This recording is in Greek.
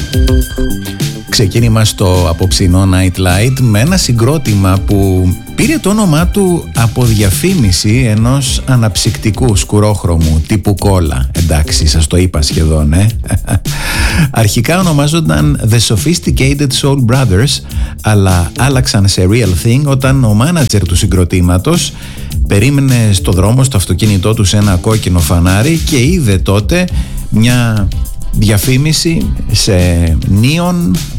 Ξεκίνημα στο απόψινό Night Light με ένα συγκρότημα που πήρε το όνομά του από διαφήμιση ενός αναψυκτικού σκουρόχρωμου τύπου κόλλα. Εντάξει, σας το είπα σχεδόν, Αρχικά ονομάζονταν The Sophisticated Soul Brothers, αλλά άλλαξαν σε Real Thing όταν ο μάνατζερ του συγκροτήματος περίμενε στο δρόμο στο αυτοκίνητό του σε ένα κόκκινο φανάρι και είδε τότε μια διαφήμιση σε νίον